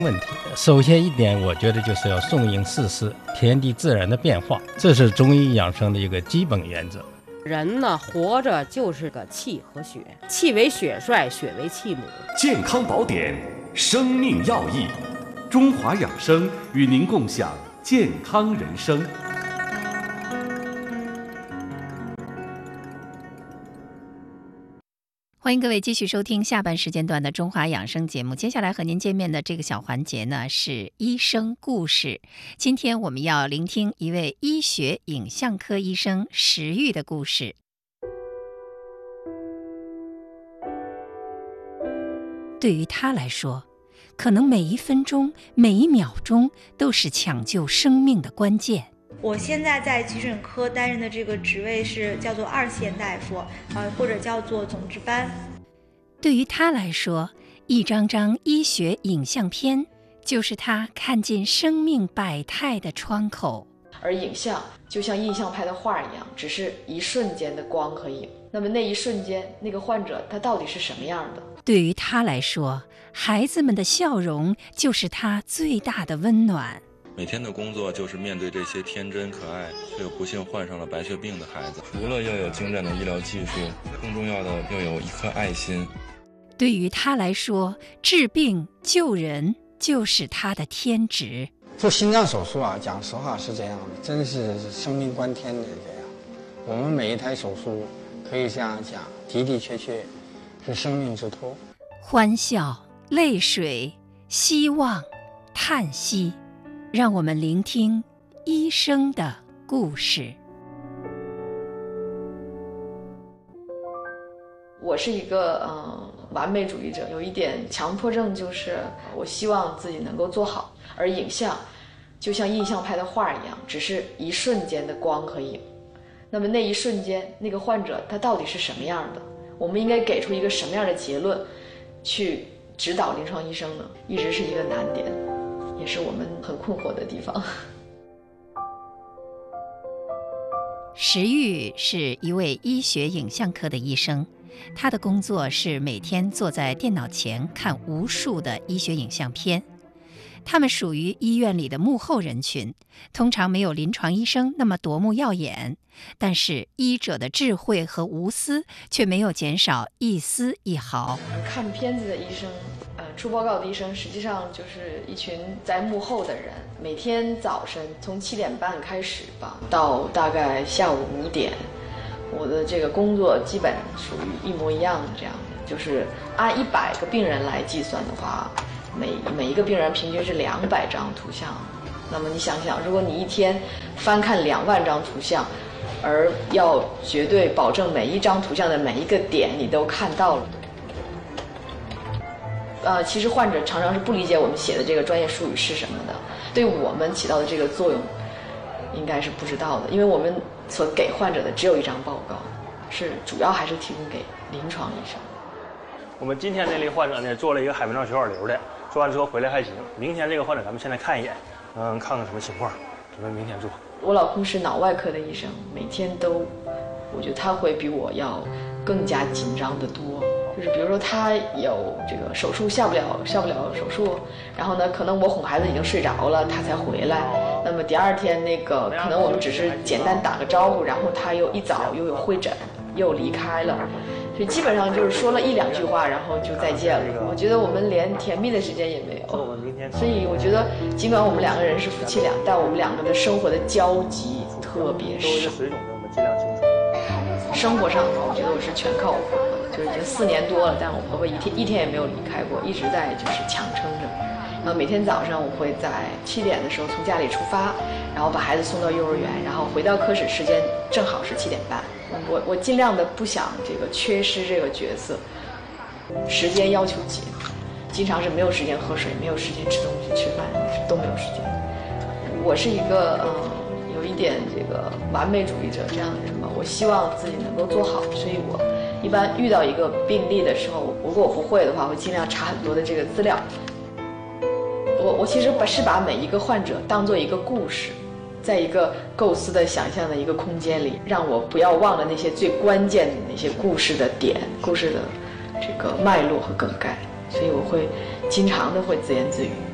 问题。首先一点，我觉得就是要顺应世事、天地自然的变化，这是中医养生的一个基本原则。 人呢，活着就是个气和血，气为血帅，血为气母。 健康宝典，生命要义，中华养生与您共享健康人生。 欢迎各位继续收听下半时间段的中华养生节目。接下来和您见面的这个小环节呢，是医生故事。今天我们要聆听一位医学影像科医生石玉的故事。对于他来说，可能每一分钟、每一秒钟都是抢救生命的关键。 我现在在急诊科担任的这个职位是叫做2线大夫，或者叫做总值班。 对于他来说，一张张医学影像片就是他看尽生命百态的窗口。 而影像就像印象派的画一样，只是一瞬间的光和影。那么那一瞬间，那个患者他到底是什么样的？ 对于他来说，孩子们的笑容就是他最大的温暖。 每天的工作就是面对这些天真可爱却又不幸患上了白血病的孩子，除了要有精湛的医疗技术，更重要的要有一颗爱心。 对于他来说，治病救人就是他的天职。 做心脏手术啊，讲实话是这样的，真是生命关天的这样。我们每一台手术可以这样讲，的的确确是生命之托。 欢笑、泪水、希望、叹息，让我们聆听医生的故事。 我是一个完美主义者，有一点强迫症，就是我希望自己能够做好。而影像就像印象派的画一样，只是一瞬间的光和影。那么那一瞬间，那个患者他到底是什么样的？我们应该给出一个什么样的结论，去指导临床医生呢？一直是一个难点，也是我们很困惑的地方。 石玉是一位医学影像科的医生，他的工作是每天坐在电脑前看无数的医学影像片。他们属于医院里的幕后人群，通常没有临床医生那么夺目耀眼，但是医者的智慧和无私却没有减少一丝一毫。 看片子的医生，出报告的医生，实际上就是一群在幕后的人。每天早晨从7点半开始吧，到大概下午5点，我的这个工作基本属于一模一样的这样的，就是按100个病人来计算的话，每一个病人平均是200张图像。那么你想想，如果你一天翻看2万张图像，而要绝对保证每一张图像的每一个点你都看到了，其实患者常常是不理解我们写的这个专业术语是什么的，对我们起到的这个作用应该是不知道的，因为我们所给患者的只有一张报告，是主要还是提供给临床医生。 我们今天这类患者呢，做了一个海绵状血管瘤的，做完之后回来还行。明天这个患者咱们现在看一眼，看看什么情况，准备明天做。 我老公是脑外科的医生，每天都，我觉得他会比我要更加紧张得多。就是比如说他有这个手术下不了手术，然后呢，可能我哄孩子已经睡着了，他才回来。那么第二天那个可能我们只是简单打个招呼，然后他又一早又有会诊，又离开了。所以基本上就是说了1、2句话，然后就再见了。我觉得我们连甜蜜的时间也没有。所以我觉得，尽管我们2个人是夫妻俩，但我们2个的生活的交集特别少。生活上，我觉得我是全靠我婆婆，就是已经4年多了，但我婆婆一天也没有离开过，一直在就是强撑着。然后每天早上我会在7点的时候从家里出发，然后把孩子送到幼儿园，然后回到科室时间正好是7点半。我尽量的不想这个缺失这个角色，时间要求紧，经常是没有时间喝水，没有时间吃东西、吃饭，都没有时间。我是一个有一点这个完美主义者这样的人吧，我希望自己能够做好，所以我一般遇到一个病例的时候，如果我不会的话，我尽量查很多的这个资料。我其实是把每一个患者当做一个故事，在一个构思的想象的一个空间里，让我不要忘了那些最关键的那些故事的点、故事的这个脉络和梗概，所以我会经常的会自言自语。